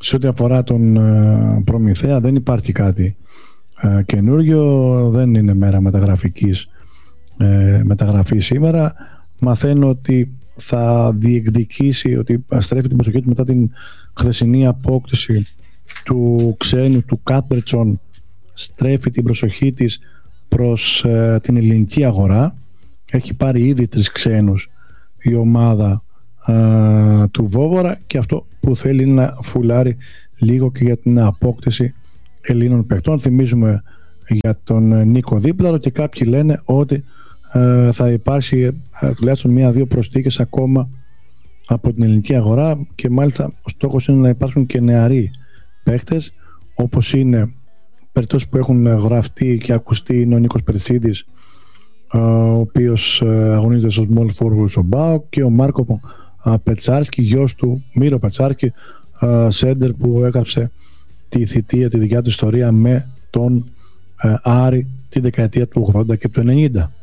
σε ό,τι αφορά τον Προμηθέα δεν υπάρχει κάτι καινούργιο, δεν είναι μέρα μεταγραφή σήμερα. Μαθαίνω ότι θα διεκδικήσει, ότι στρέφει την προσοχή του μετά την χθεσινή απόκτηση του ξένου, του Κάτμπερτσον, στρέφει την προσοχή της προς την ελληνική αγορά. Έχει πάρει ήδη 3 ξένους η ομάδα του Βόβορα, και αυτό που θέλει είναι να φουλάρει λίγο και για την απόκτηση Ελλήνων παιχτών. Θυμίζουμε για τον Νίκο Δίπλαρο, και κάποιοι λένε ότι θα υπάρξει τουλάχιστον 1-2 προσθήκες ακόμα από την ελληνική αγορά, και μάλιστα ο στόχος είναι να υπάρχουν και νεαροί παίχτες, όπως είναι περιπτώσεις που έχουν γραφτεί και ακουστεί. Είναι ο Νίκος Περσίδης, ο οποίος αγωνίζεται στο Small Forward στο ΜΠΑΟΚ, και ο Μάρκο Πετσάρσκι, γιος του Μύρο Πετσάρσκι, σέντερ που έγραψε τη θητεία, τη δικιά του ιστορία με τον Άρη τη δεκαετία του 80 και του 90.